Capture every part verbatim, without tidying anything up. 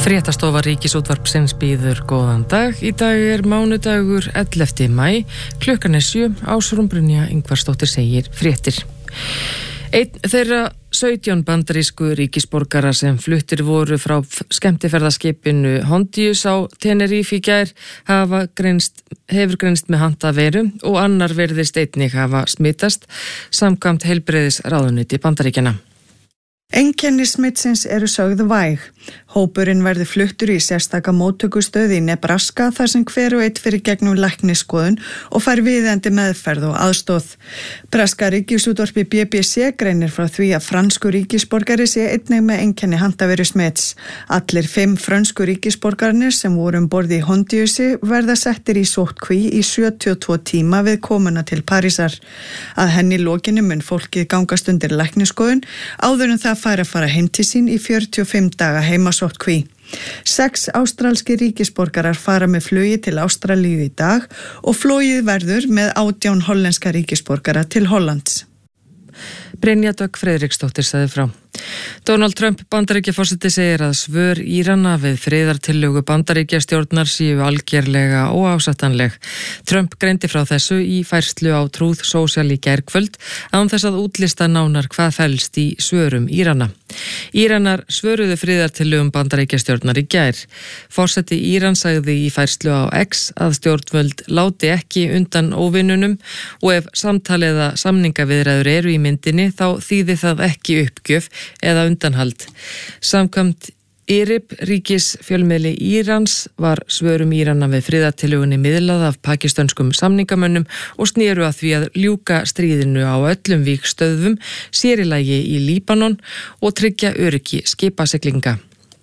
Fréttastofa Ríkisútvarpsins býður góðan dag. Í dag er mánudagur ellefti maí, klukkan er sjö, Ásrún Brynja Ingvarsdóttir segir fréttir. Einn þeirra sautján bandarísku ríkisborgara sem fluttir voru frá skemmtiferðaskipinu Hondius á Tenerife í gær hafa greinst, hefur greinst með handaveru og annar virðist einnig hafa smitast samkvæmt heilbrigðisráðuneyti Bandaríkjanna. Einkenni smitsins eru sögð væg. Hópurinn verður fluttur í sérstaka móttökustöð í Nebraska þar sem hver og einn fyrir gegnum læknisskoðun og fær viðeigandi meðferð og aðstoð. Breska ríkisútvarpið B B C greinir frá því að fransku ríkisborgari sé einnig með einkenni handaveru smits. Allir fimm frönsku ríkisborgarnir sem voru um borð í Hondiusi verða settir í sóttkví í sjötíu og tvo tíma við komuna til Parísar. Að henni lokinni mun fólkið gangast undir læknisskoðun áður en það fær að fara heim til sín í fjörutíu og fimm daga heimasóttkví. Sex ástralski ríkisborgarar fara með flugi til Ástralíu í dag og flogið verður með átján hollenska ríkisborgara til Hollands. Brynja Dögg Friðriksdóttir sagði frá. Donald Trump Bandaríkjaforseti segir að svör Írana við friðartillögu Bandaríkjastjórnar séu algerlega óásættanleg. Trump greindi frá þessu í færslu á Truth Social í gærkvöld án þess að útlista nánar hvað felst í svörum Írana. Íranar svöruðu friðartillögum Bandaríkjastjórnar í gær. Forseti Íran sagði í færslu á X að stjórnvöld láti ekki undan óvinunum og ef samtal eða samningaviðræður eru í myndinni þá þýði það ekki uppgjöf eða undanhald. Samkvæmt I R I B, ríkisfjölmiðli Írans, var svörum Írana við friðartillögunni miðlað af pakistanskum samningamönnum og snéru að því að ljúka stríðinu á öllum vígstöðvum, sér í lagi í Líbanon og tryggja öryggi skipasiglinga.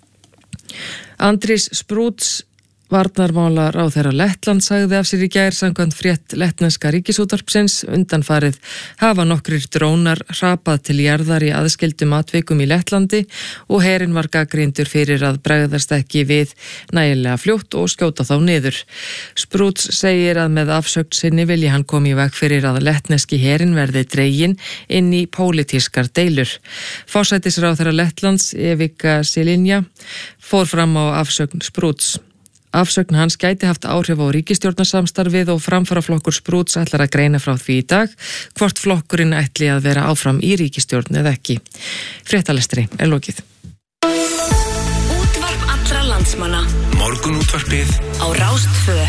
Andris Sprúts varnarmála ráðherra Lettland sagði af sér í gær samkvæmt frétt lettneska ríkisútvarpsins. Undanfarið hafa nokkrir drónar hrapað til jarðar í aðskildum atvikum í Lettlandi og herinn var gagnrýndur fyrir að bregðast ekki við nægilega fljótt og skjóta þá niður. Sprúts segir að með afsögn sinni vilji hann komi í veg fyrir að lettneski herinn verði dreginn inn í pólitískar deilur. Forsætisráðherra Lettlands, Evika Silinja, fór fram á afsögn Sprúts. Afsögn hans gæti haft áhrif á ríkisstjórnarsamstarfið og framfaraflokkur Sprúts ætlar að greina frá því í dag hvort flokkurinn ætli að vera áfram í ríkisstjórn eða ekki. Fréttalestri er lokið. Útvarp allra landsmanna. Morgunútvarpið á Rás tvö.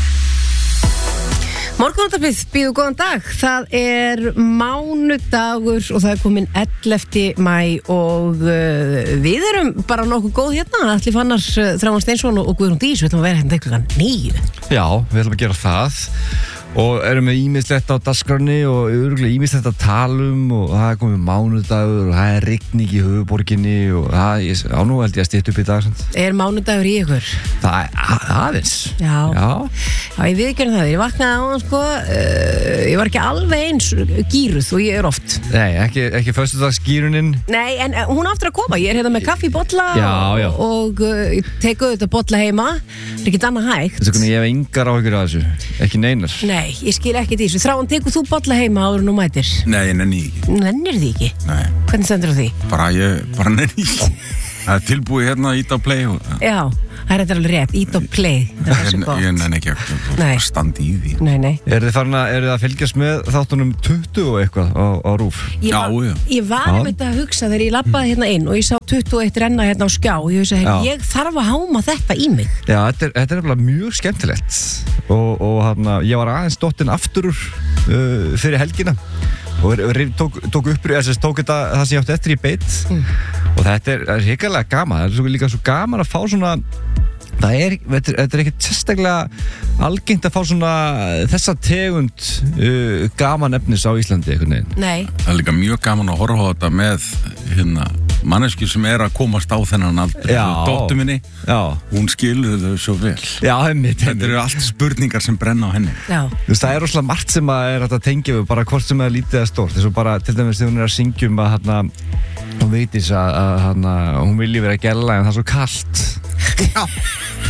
Morgunútvarpið býður góðan dag. Það er mánudagur og það er komin ellefti maí og uh, við erum bara nokkuð góð hérna. Atli Fannar, Þráinn Steinsson og Guðrún Dís, við ætlum að vera hérna klukkan níu. Já, við ætlum að gera það og erum með ýmislegt á dagskránni og örugglega ýmislegt að tala um og það er komið mánudagur og það er rigning í höfuðborginni og það, ég, á nú held ég að stytta upp í dag. Er mánudagur í ykkur? Það er aðeins. Já. Já. Já, ég viðurkenni það. Ég vaknaði á hann sko, uh, ég var ekki alveg eins gýruð og ég er oft. Nei, ekki, ekki föstudagsgýrunin. Nei, en uh, hún á aftur að koma. Ég er hérna með kaffi í bolla já, já. og uh, ég teku þetta bolla heima. Það er ekki annað hægt. Þessu kunni ég hef engar áhyggjur af þessu. Ekki neinar. Nei, ég skil ekki því. Þráinn, tekur þú bolla heima áður nú mætir? Nei, ég nenni ekki. Nennir því ekki? Nei. Hvernig stendur því? Bara ég, bara nenni ekki. Það er tilbúið hérna að íta á play og... Já, það er alveg rétt, ít og play. Það er svo gott. Ég nenni ekki að standa í því. Nei, nei. Er þið farin að, er þið að fylgjast með þáttunum tuttugu og eitthvað á, á RÚV? Já, já. Ég var einmitt að hugsa þegar ég labbaði hérna inn og ég sá tuttugu og eitt renna hérna á skjá og ég hugsa, ég þarf að háma þetta í mig. Já, þetta er, þetta er mjög skemmtilegt og, og hana, ég var aðeins dottinn aftur úr uh, fyrir helgina og tók, tók upp þess tók þetta það sem ég átti eftir í beit mm. og þetta er hrikalega gaman. Það er líka svo gaman að fá svona það er, þetta er ekkert sérstaklega algengt að fá svona þessa tegund uh, gaman efnis á Íslandi einhvern veginn. Nei. Það er líka mjög gaman að horfa á þetta með hérna manneski sem er að komast á þennan aldur. Dóttur minni, já. Hún skilur þau svo vel. Já, einmitt. Þetta eru allt spurningar sem brenna á henni. Já. Þú veist, það er rosalega margt sem að er að tengja við bara hvort sem það er lítið eða stórt. Þess að bara, til dæmis, þegar hún er að syngja um að hérna, hún veitis að, að hérna, hún vilji vera gælla en það er svo kalt. Já.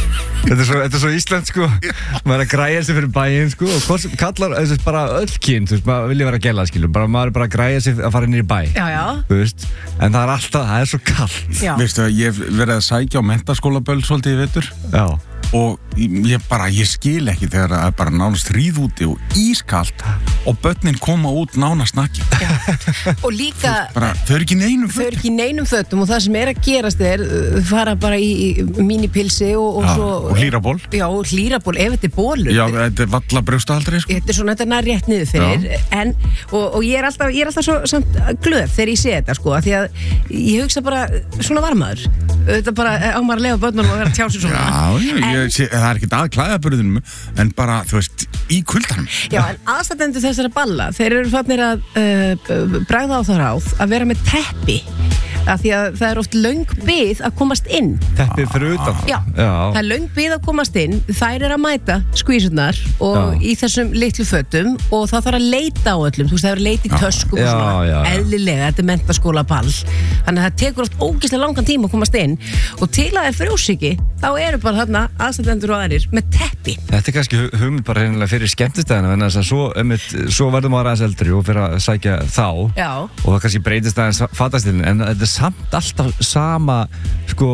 Þetta er svo, þetta er svo Ísland sko maður er að græja sig fyrir bæinn sko og hvort sem kallar, þessi bara öll kyn þú veist, maður vilja vera gæla skilur bara, maður er bara að græja sig að fara inn í bæ Já, já þú veist, en það er alltaf, það er svo kallt Já. Veistu að ég hef verið að sækja á menntaskólaböll svolítið í vetur Já og ég bara, ég skil ekki þegar það er bara nánast hríð úti og ískalt og börnin koma út nánast nakki Og líka bara, þau eru ekki í neinum Þau eru ekki í neinum fötum og það sem er að gerast er uh, fara bara í, í mínipilsi og, og Já, svo og hlýraból. Já, og hlýraból, ef þetta er bólur Já, þetta er valla brjóstahaldri sko. Þetta er svona, þetta er nær rétt niður fyrir en, og, og ég er alltaf, ég er alltaf svo samt glöð þegar ég sé þetta sko af því að ég hugsa bara, svona varmaður þetta bara á maður að lefa börnunum að vera að tjá sig svona Já, ég, ég, sé, það er ekki að klæðaburðinum en bara, þú veist, í kuldanum Já, en aðstandendur þessara balla þeir eru fannir að uh, bregða á það ráð að vera með teppi af því að það er oft löng bið að komast inn Teppið fyrir utan Já, það er löng bið að komast inn þær er að mæta skvísurnar og Já. í þessum litlu fötum og það þarf að leita á öllum þú veist, það er að leita í töskum Já, og svona já, já. eðlilega, þetta er menntaskóla ball þannig að það tekur oft ógeðslega langan tíma að komast inn og til að það er frjósiki þá eru bara þarna aðstandendur og aðrir með teppi Þetta er kannski hu- hugmynd bara reynilega fyrir skemmtistæðina en þess að svo, einmitt, svo verður maður aðeins eldri og fyrir að sækja þá Já. og það kannski breytist aðeins fatastilin en þetta er samt alltaf sama sko,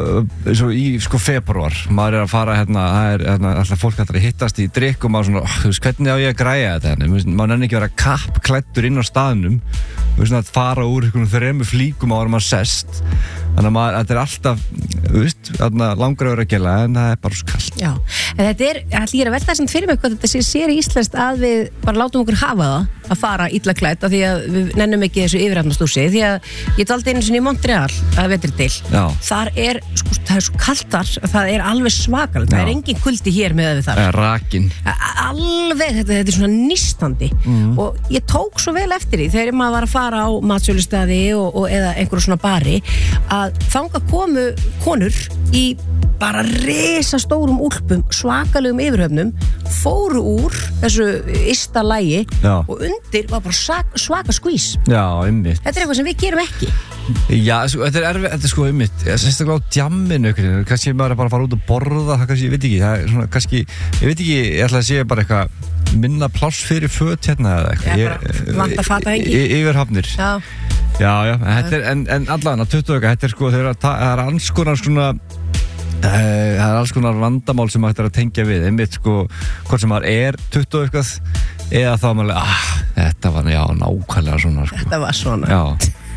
svo í sko februar maður er að fara hérna, það er hérna, alltaf fólk að hittast í drikk og maður svona, oh, þú veist, hvernig á ég að græja þetta hérna, maður nenni ekki að vera kappklæddur inn á staðnum þú veist, að fara úr einhvern þremur flíkum áður maður sest þannig að maður, þetta er alltaf þú veist, langur að vera að gela en það er bara svo kallt Já, en þetta er, allir ég er að velta þessum fyrir mig hvað þetta sé sér í Íslands að við bara látum okkur hafa það að fara illa klætt af því að við nennum ekki þessu yfirhafnastúsi því að ég taldi einu sinni í Montreal að vetri til Já. þar er, sko, það er svo kallt þar það er alveg svakal, það Já. er engin kuldi hér með við þar Það er rakin A- alveg, þetta, þetta er svona nístandi Mhm. og ég tók svo vel eftir því þegar maður var að fara á matsölustæði og, og eða einhverju svona bari að þanga komu konur í bara risastórum úlpum svakalegum yfirhöfnum fóru úr þessu ysta lægi Já. og undir var bara svaka, svaka skvís Já, einmitt þetta er eitthvað sem við gerum ekki Já, sko, þetta er erfið, þetta er sko einmitt sérstaklega á djamminu, kannski maður er bara að fara út og borða, það kannski, ég veit ekki það er svona, kannski, ég veit ekki, ég ætla að sé bara eitthvað minna pláss fyrir föt hérna eða eitthvað Já, bara vantar fatahengi. y- yfir hafnir Já, Já, já, en, þetta er, en, en allan að tuttugu eitthvað, þetta er sko, þeir eru að ta- það er alls konar svona Uh, það er alls konar vandamál sem hægt er að tengja við einmitt sko, hvort sem maður er tuttugu eitthvað eða þá maður, ah, þetta var já, nákvæmlega svona sko. þetta var svona Já,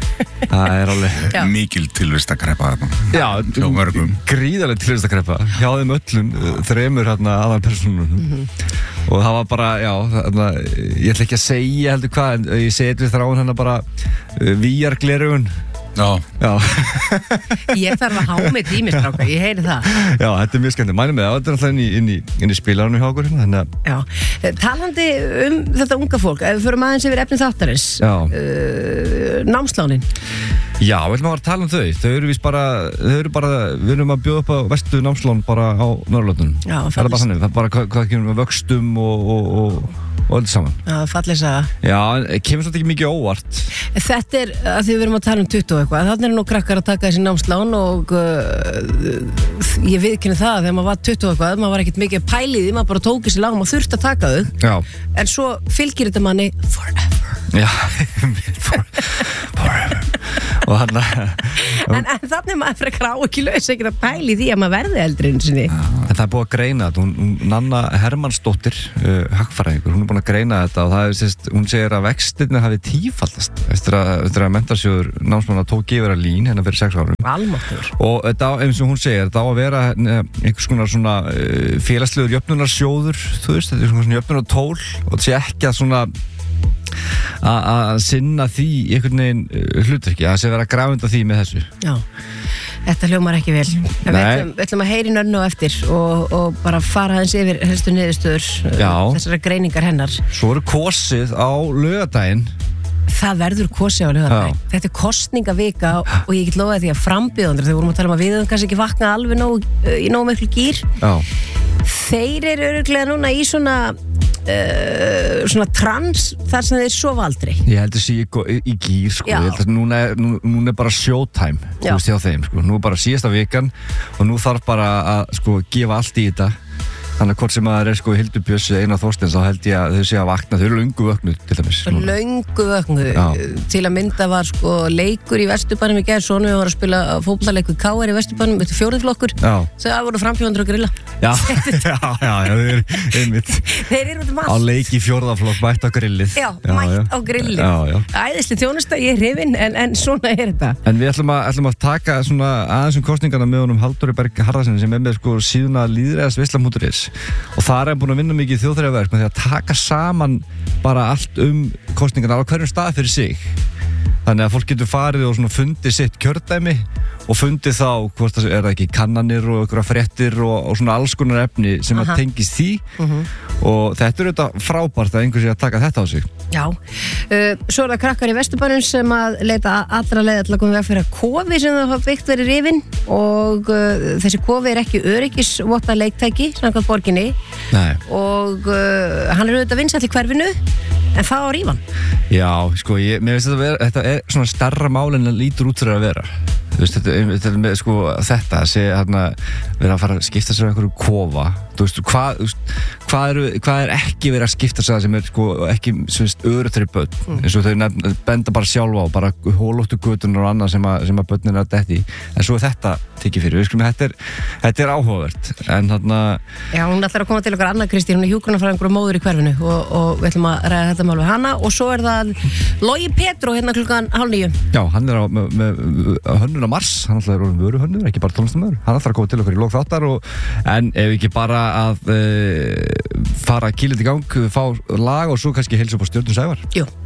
það er alveg Já. mikil tilvist að grepa þarna Já, hjá mörgum gríðarlega tilvistakrepa hjá þeim öllum, uh, þremur hérna aðalpersonum og það var bara, já, þarna, ég ætla ekki að segja heldur hvað, en ég segi við þráin hérna bara uh, V R-glerugun Já, Já, ég þarf að há mig tímistráka, ég heyri það já, þetta er mjög skemmt mælum með það, þetta er alltaf inn í, inn í, inn í spilarunum hjá okkur hérna, þannig að Já, talandi um þetta unga fólk ef við förum aðeins yfir efni þáttarins Já. uh, námslánin Já, við ætlum að fara að tala um þau. Þau eru vist bara, þau eru bara, við erum að bjóða upp á vestu námslán bara á Norðurlöndunum. Já, það er bara þannig, það er bara hvað, hvað kemur með vöxtum og, og, og, og öll saman. Já, fallið saga Já, en kemur svolítið ekki mikið óvart. Þetta er að því við erum að tala um tuttugu og eitthvað þannig er nú krakkar að taka þessi námslán og uh, ég viðkynni það að þegar maður var tuttugu og eitthvað maður var ekkert mikið að pæli því, maður bara tók þessi lán og maður þurfti að taka þau Já. en svo fylgir þetta manni forever Já, for, forever. Og hann en, en þannig maður frekar á ekki laus ekkert að pæli því að maður verði eldri einu sinni En það er búið að greina þetta, hún, hún Nanna Hermannsdóttir, uh, hagfræðingur, hún er búin að greina þetta og það er, sérst, hún segir að vextirna hafi tífaldast eftir að, eftir að menntarsjóður námsmanna tók yfir að lín hérna fyrir sex árum. Almáttur Og þetta, eins og hún segir, þetta á að vera eh, einhvers konar svona uh, félagslegur jöfnunarsjóður, þú veist, þetta er svona jöfnunartól og þetta sé ekki að svona að sinna því einhvern veginn uh, hlutverki, að það sé vera að grafa undan því með þessu. Já, þetta hljómar ekki vel en við Nei. ætlum, við ætlum að heyri nörn og eftir og, og bara fara aðeins yfir helstu niðurstöður uh, Já. þessara greiningar hennar Svo eru kosið á laugardaginn. það verður kosi á laugardaginn þetta er kosningavika og ég get lofaði því að frambjóðandur, þegar vorum að tala um að við höfum kannski ekki vaknað alveg nóg, í nóg miklu gýr Já. þeir eru öruglega núna í svona uh, svona trans þar sem þeir sofa aldrei. Ég held að sé í, í, í gýr sko. Ég held að núna er, nú, núna er bara showtime þú veist hjá þeim sko. Nú er bara síðasta vikan og nú þarf bara að sko, gefa allt í þetta. Þannig að hvort sem að það er sko Hildur Björns Einar Þorsteins þá held ég að þau sé að vakna, þau eru löngu vöknu til dæmis. Löngu vöknu, til að mynda var sko leikur í Vesturbænum í gær, sonur við voru að spila fótboltaleikur K R í Vesturbænum, þetta er fjórðflokkur, það voru frambjóðandur að grilla. Já, já, já, já, þeir eru einmitt. Þeir eru út um allt. Á leik í fjórðaflokk, mætt á grillið. Já, já mætt já. á grillið. Já, já. Æðislega þjónusta, ég er hrifin, en, en svona er þetta. En við ætlum að, ætlum að taka svona aðeins um kosningarna með honum Halldóri Berg Harðarsyni sem er með sko síðuna lýðræðisveisla punktur is. Og þar er búin að vinna mikið þjóðþrifaverk með því að taka saman bara allt um kosningarna á hverjum stað fyrir sig. Þannig að fólk getur farið og svona fundið sitt kjördæmi og fundið þá, hvort það er það ekki, kannanir og einhverja fréttir og, og svona alls konar efni sem Aha. að tengist því uh-huh. og þetta er auðvitað frábært að einhversi að taka þetta á sig. Já, uh, svo er það krakkar í Vesturbænum sem að leita allra leiða til að koma veg fyrir að kofi sem það hafa byggt verið rifin og uh, þessi kofi er ekki öryggisvotta leiktæki samkvæmt borginni Nei. og uh, hann er auðvitað vinsæll í hverfinu en það á rífan. Já, sko, ég, mér finnst þetta að vera, þetta er svona stærra mál en það lítur út fyrir að vera. Þú veist, þetta, þetta er með, sko, þetta að segja, hérna, vera að fara að skipta sér einhverju kofa. Þú veist, hvað, þú veist, hvað, er, hvað er ekki verið að skipta sér sem er, sko, ekki, svona, öðrutri börn. Mm. Eins og þau nefn, benda bara sjálfa á, bara hólóttu götunar og annað sem að, sem að börnin er að detti í. En svo er þetta tekið fyrir. Við skulum, þetta er, þetta er áhugavert. En þarna... Já, hún ætlar að koma til okkar Anna Kristín, hún er hjúkrunarfræðingur og móður í hverfinu og, og við ætlum að ræða þetta mál við hana og svo er það Logi Petro hérna klukkan hálf níu. Já, hann er á, með, með hönnun á Mars, hann ætlar að vera vöruhönnur, ekki bara tónlistamöður. Hann ætlar að koma til okkur í lok þáttar og en ef ekki bara að e, fara að kýla þetta í gang, fá lag og svo kannski heilsa upp á Stjörnum Sævar. Jú.